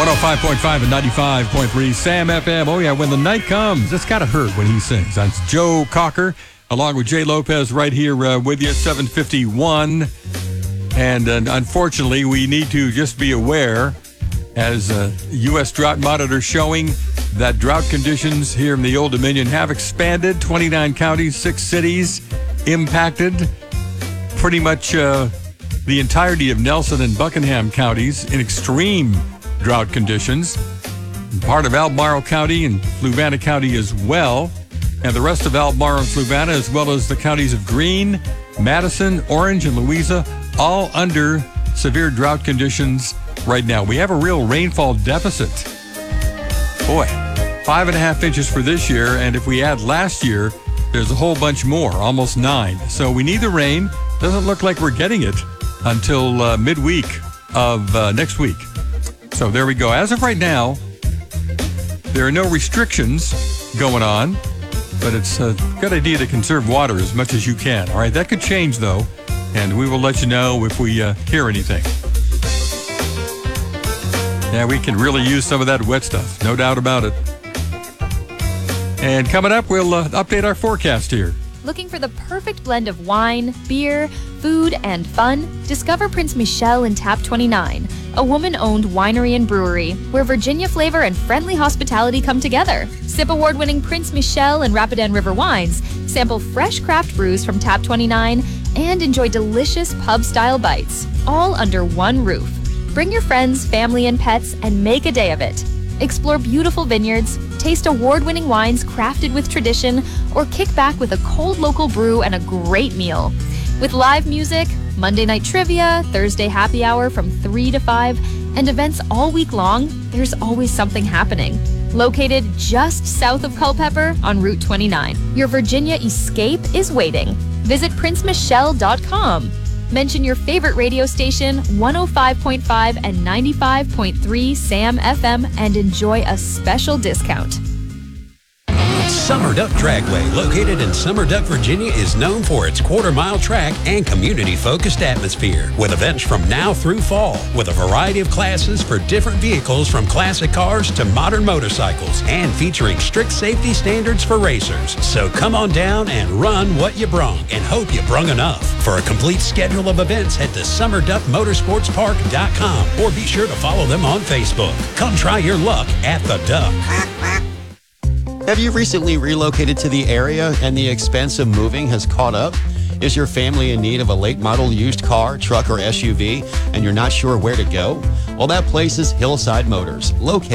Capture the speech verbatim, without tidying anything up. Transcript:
one oh five point five and ninety-five point three Sam F M. Oh, yeah, when the night comes, it's got to hurt when he sings. That's Joe Cocker, along with Jay Lopez right here uh, with you, seven fifty-one. And uh, unfortunately, we need to just be aware, as uh, U S Drought Monitor showing, that drought conditions here in the Old Dominion have expanded. twenty-nine counties, six cities impacted. Pretty much uh, the entirety of Nelson and Buckingham counties in extreme drought conditions. Part of Albemarle County and Fluvanna County as well. And the rest of Albemarle and Fluvanna, as well as the counties of Greene, Madison, Orange, and Louisa, all under severe drought conditions right now. We have a real rainfall deficit. Boy, five and a half inches for this year, and if we add last year, there's a whole bunch more, almost nine. So we need the rain. Doesn't look like we're getting it until uh, midweek of uh, next week. So there we go. As of right now, there are no restrictions going on, but it's a good idea to conserve water as much as you can. All right, that could change, though, and we will let you know if we uh, hear anything. Yeah, we can really use some of that wet stuff, no doubt about it. And coming up, we'll uh, update our forecast here. Looking for the perfect blend of wine, beer, food, and fun? Discover Prince Michelle in Tap twenty-nine, a woman-owned winery and brewery where Virginia flavor and friendly hospitality come together. Sip award-winning Prince Michelle and Rapidan River wines, sample fresh craft brews from Tap twenty-nine, and enjoy delicious pub-style bites, all under one roof. Bring your friends, family, and pets and make a day of it. Explore beautiful vineyards, taste award-winning wines crafted with tradition, or kick back with a cold local brew and a great meal. With live music, Monday night trivia, Thursday happy hour from three to five, and events all week long, there's always something happening. Located just south of Culpeper on Route twenty-nine, your Virginia escape is waiting. Visit prince michelle dot com. Mention your favorite radio station, one oh five point five and ninety-five point three Sam F M, and enjoy a special discount. Summer Duck Dragway, located in Summer Duck, Virginia, is known for its quarter-mile track and community-focused atmosphere, with events from now through fall, with a variety of classes for different vehicles from classic cars to modern motorcycles, and featuring strict safety standards for racers. So come on down and run what you brung, and hope you brung enough. For a complete schedule of events, head to summer duck motorsports park dot com, or be sure to follow them on Facebook. Come try your luck at the Duck. Have you recently relocated to the area and the expense of moving has caught up? Is your family in need of a late model used car, truck, or S U V, and you're not sure where to go? Well, that place is Hillside Motors, located